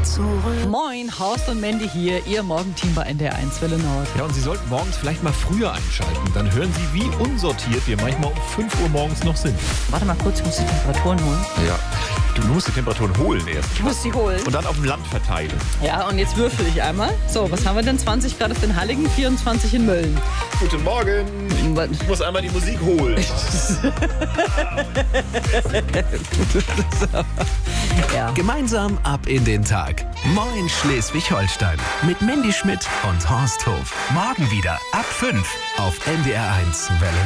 Moin, Horst und Mandy hier, Ihr Morgenteam bei NDR1 Welle Nord. Ja, und Sie sollten morgens vielleicht mal früher einschalten. Dann hören Sie, wie unsortiert wir manchmal um 5 Uhr morgens noch sind. Warte mal kurz, ich muss die Temperaturen holen. Ja, du musst die Temperaturen holen erst. Ich muss sie holen. Und dann auf dem Land verteilen. Ja, und jetzt würfel ich einmal. So, was haben wir denn? 20 Grad auf den Heiligen, 24 in Mölln. Guten Morgen. Ich muss einmal die Musik holen. Ja. Gemeinsam ab in den Tag. Moin Schleswig-Holstein. Mit Mandy Schmidt und Horst Hof. Morgen wieder ab 5 auf NDR1 Welle